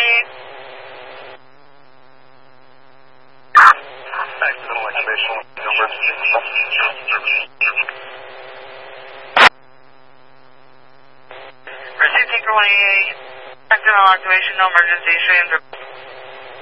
Pursuit Tinker 188. Accident activation, no emergency. Show you